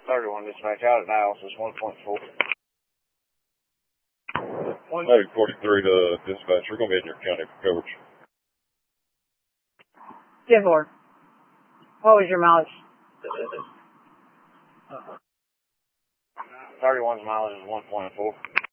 31 dispatch out at Dallas is 1.4. Hey, 43 to dispatch. We're going to be in your county for coverage. 10-4. What was your mileage? 31's mileage is 1.4.